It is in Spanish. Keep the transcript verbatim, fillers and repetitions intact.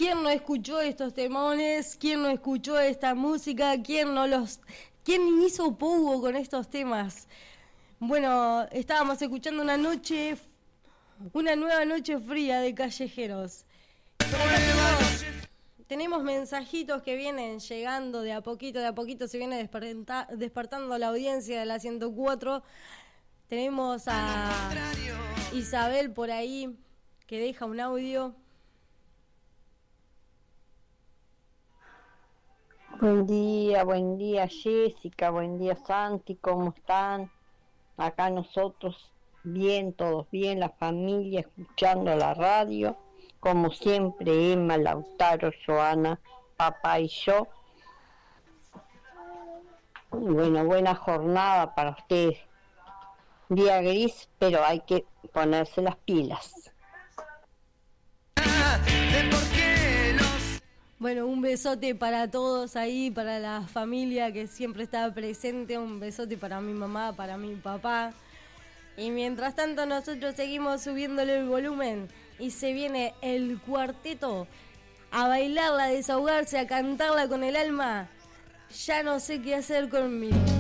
¿Quién no escuchó estos temones? ¿Quién no escuchó esta música? ¿Quién no los, quién hizo pogo con estos temas? Bueno, estábamos escuchando una noche, una nueva noche fría de Callejeros. Tenemos, tenemos mensajitos que vienen llegando de a poquito, de a poquito se viene desperta, despertando la audiencia de la ciento cuatro. Tenemos a Isabel por ahí que deja un audio. Buen día, buen día Jessica, buen día Santi, ¿cómo están? Acá nosotros bien, todos bien, la familia escuchando la radio, como siempre Emma, Lautaro, Joana, papá y yo. Y bueno, buena jornada para ustedes. Día gris, pero hay que ponerse las pilas. Bueno, un besote para todos ahí, para la familia que siempre está presente, un besote para mi mamá, para mi papá. Y mientras tanto nosotros seguimos subiéndole el volumen y se viene el cuarteto a bailarla, a desahogarse, a cantarla con el alma. Ya no sé qué hacer conmigo.